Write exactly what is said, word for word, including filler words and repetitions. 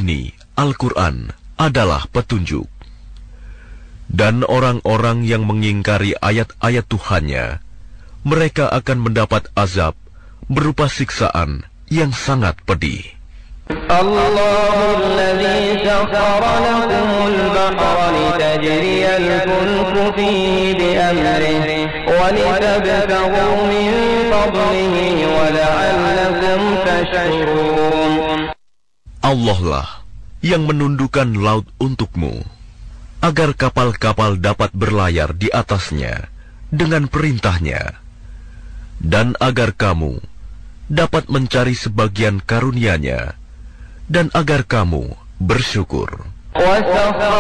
ini, Al-Quran, adalah petunjuk. Dan orang-orang yang mengingkari ayat-ayat Tuhannya, mereka akan mendapat azab berupa siksaan yang sangat pedih. Allahul ladzi sakhkhara lakumul bahra litajriyal fulku fihi bi'amrihi wa litabtaghu min fadlihi wa la'allakum tashkurun. Allah lah yang menundukkan laut untukmu, agar kapal-kapal dapat berlayar di atasnya dengan perintahnya, dan agar kamu dapat mencari sebagian karunia-Nya, dan agar kamu bersyukur.